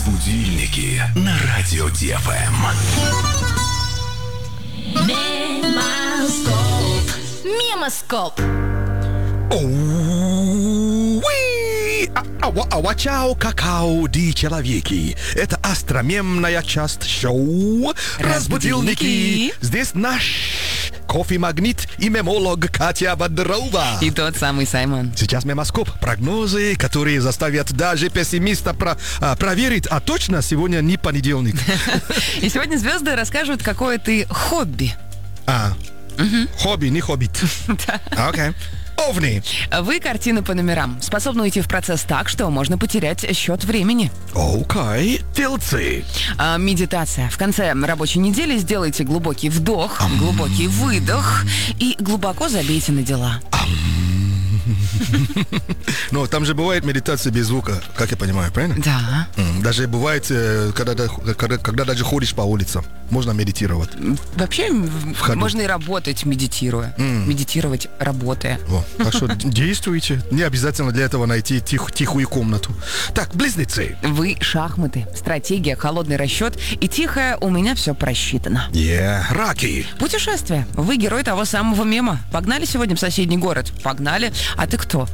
Разбудильники на радио ДФМ. Мемоскоп. Чао, какао, ди человеки. Это астромемная часть шоу «Разбудильники». Здесь наш кофемагнит и мемолог Катя Бодрова. И тот самый Саймон. Сейчас мемоскоп. Прогнозы, которые заставят даже пессимиста проверить, а точно сегодня не понедельник. И сегодня звезды расскажут, какое ты хобби. Хобби, не хоббит. Окей. Овни. Вы картины по номерам. Способны уйти в процесс так, что можно потерять счет времени. Окей. Тельцы. Медитация. В конце рабочей недели сделайте глубокий вдох, глубокий выдох и глубоко забейте на дела. Но там же бывает медитация без звука, как я понимаю, правильно? Да. Даже бывает, когда даже ходишь по улицам, можно медитировать. Вообще можно и работать, медитируя. Медитировать, работая. Так что действуйте. Не обязательно для этого найти тихую комнату. Так, близнецы. Вы шахматы, стратегия, холодный расчет и тихое «у меня все просчитано». Раки. Путешествие. Вы герой того самого мема. Погнали сегодня в соседний город? Погнали. А ты кто?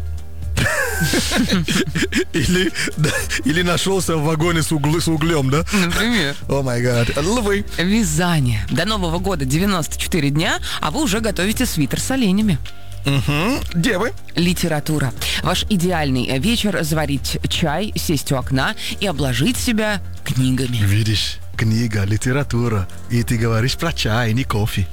Или нашелся в вагоне с углем, да? Например. О май гад. Львы. Вязание. До Нового года 94 дня, а вы уже готовите свитер с оленями. Девы. Литература. Ваш идеальный вечер — заварить чай, сесть у окна и обложить себя книгами. Видишь? Книга, литература. И ты говоришь про чай, не кофе.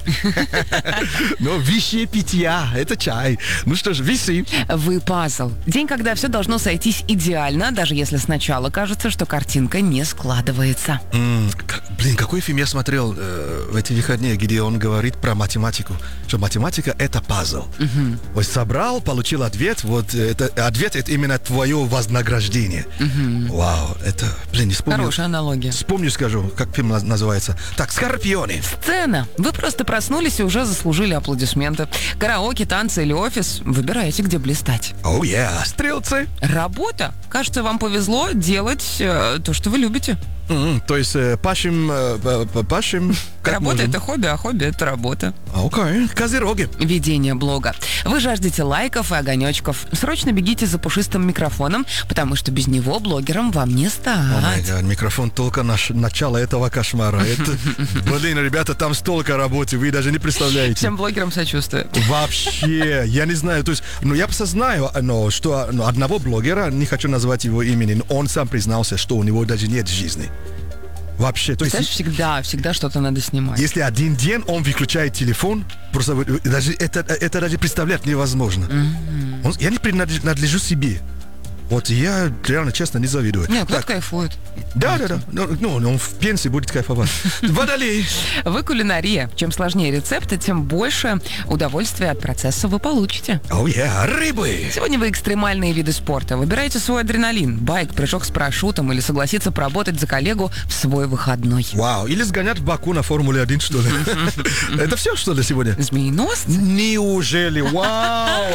Но высшее питья — это чай. Ну что ж, весы. Вы пазл. День, когда все должно сойтись идеально, даже если сначала кажется, что картинка не складывается. Блин, какой фильм я смотрел в эти выходные, где он говорит про математику, что математика — это пазл. Вот собрал, получил ответ, вот ответ — это именно твое вознаграждение. Вау, это, блин, не вспомню. Хорошая аналогия. Вспомню, скажу, как фильм называется. Так, скорпионы. Сцена. Вы просто проснулись и уже заслужили аплодисменты. Караоке, танцы или офис. Выбирайте, где блистать. Стрелцы. Работа. Кажется, вам повезло делать то, что вы любите. То есть пашем. Работа — это хобби, а хобби — это работа. Окей. Козероги. Ведение блога. Вы жаждете лайков и огонечков. Срочно бегите за пушистым микрофоном, потому что без него блогером вам не стать. Микрофон только начало этого кошмара. Блин, ребята, там столько работы, вы даже не представляете. Всем блогерам сочувствую. Вообще, я не знаю. То есть, я просто знаю, что одного блогера, не хочу назвать его имени, он сам признался, что у него даже нет жизни. Вообще, то есть... Знаешь, всегда что-то надо снимать. Если один день он выключает телефон, просто даже это даже представлять невозможно. Я не принадлежу себе. Вот я реально, честно, не завидую. Нет, кто-то кайфует. Да. Он в пенсии будет кайфовать. Водолей. Вы кулинария. Чем сложнее рецепты, тем больше удовольствия от процесса вы получите. Рыбы. Сегодня вы экстремальные виды спорта. Выбирайте свой адреналин. Байк, прыжок с парашютом или согласиться поработать за коллегу в свой выходной. Вау. Или сгонять в Баку на Формуле-1, что ли. Это все, что ли, сегодня? Змееносцы? Неужели? Вау,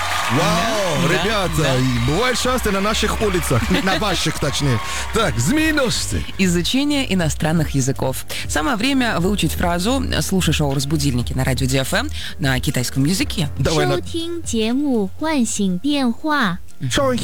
ребята, бывает счастье на наших улицах, на ваших, точнее. Так, змееносцы. Изучение иностранных языков. Самое время выучить фразу «Слушай шоу «Разбудильники» на радио ДФМ» на китайском языке. Давай. 收听节目唤醒电话。 Ты что,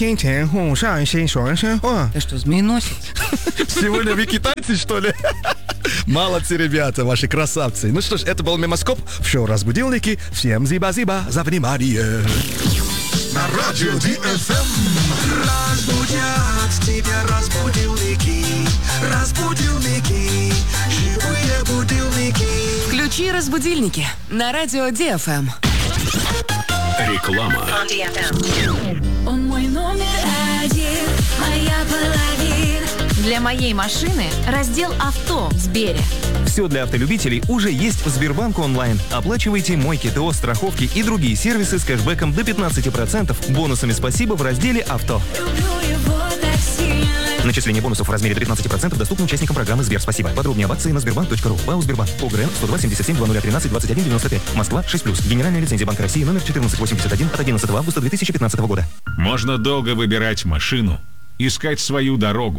змееносец? Сегодня вы китайцы, что ли? Молодцы, ребята, ваши красавцы. Ну что ж, это был мемоскоп в шоу «Разбудильники». Всем зиба-зиба за внимание. На радио ДФМ разбудят тебя разбудильники. Разбудильники, живые будильники. Включи «Разбудильники» на радио ДФМ. Реклама. Он мой номер один, моя половина. Для моей машины раздел «Авто» в Сбере. Все для автолюбителей уже есть в Сбербанк онлайн. Оплачивайте мойки, ТО, страховки и другие сервисы с кэшбэком до 15%, бонусами «Спасибо» в разделе «Авто». Люблю его так сильно. Начисление бонусов в размере до 15% доступно участникам программы «Сбер Спасибо». Подробнее об акции на sberbank.ru. ПАО «Сбербанк». ОГРН 102-77-2013-21-95. Москва, 6+. Генеральная лицензия Банка России номер 1481 от 11 августа 2015 года. Можно долго выбирать машину, искать свою дорогу,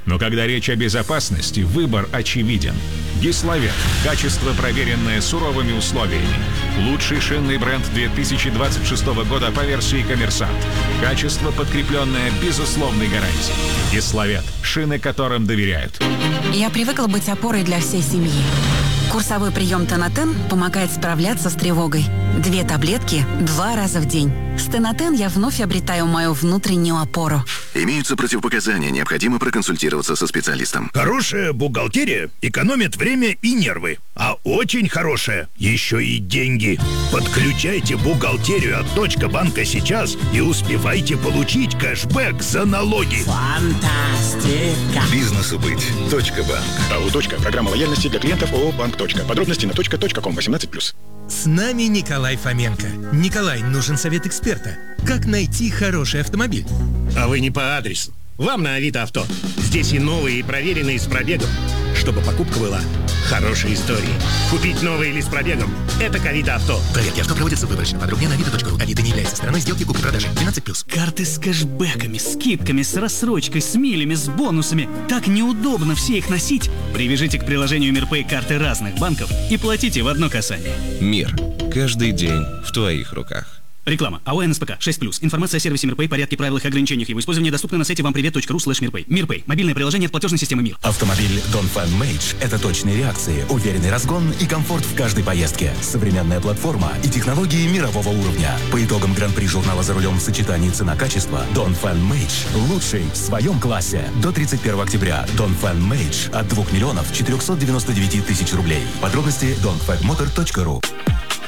Но когда речь о безопасности, выбор очевиден. Гисловет. Качество, проверенное суровыми условиями. Лучший шинный бренд 2026 года по версии «Коммерсант». Качество, подкрепленное безусловной гарантией. Гисловет. Шины, которым доверяют. Я привыкла быть опорой для всей семьи. Курсовой прием Тонатен помогает справляться с тревогой. 2 таблетки 2 раза в день. С Тонатен я вновь обретаю мою внутреннюю опору. Имеются противопоказания, необходимо проконсультироваться со специалистом. Хорошая бухгалтерия экономит время и нервы. А очень хорошая еще и деньги. Подключайте бухгалтерию от Точка банка сейчас и успевайте получить кэшбэк за налоги. Фантастика. Бизнесу быть. Точка банк. АО «Точка». Программа лояльности для клиентов ООО «Банк. Точка». Подробности на точка.ком 18+. С нами Николай Фоменко. Николай, нужен совет эксперта. Как найти хороший автомобиль? А вы не по адресу. Вам на Авито Авто. Здесь и новые, и проверенные с пробегом. Чтобы покупка была хорошей историей. Купить новый или с пробегом – это к Авито Авто. Проверки авто проводятся выборочно. Подробнее на авито.ру. Авито не является стороной сделки купли-продажи. 12+. Карты с кэшбэками, скидками, с рассрочкой, с милями, с бонусами. Так неудобно все их носить. Привяжите к приложению МирПэй карты разных банков и платите в одно касание. Мир. Каждый день в твоих руках. Реклама. АО НСПК 6+. Информация о сервисе МирПэй, порядке, правилах и ограничениях его использования доступна на сайте вампривет.ру/мирпэй. МирПэй. Мобильное приложение от платежной системы МИР. Автомобиль Dongfeng Mage – это точные реакции, уверенный разгон и комфорт в каждой поездке. Современная платформа и технологии мирового уровня. По итогам гран-при журнала «За рулем» в сочетании цена-качество, Dongfeng Mage – лучший в своем классе. До 31 октября Dongfeng Mage от 2 499 000 рублей. Подробности dongfengmotor.ru.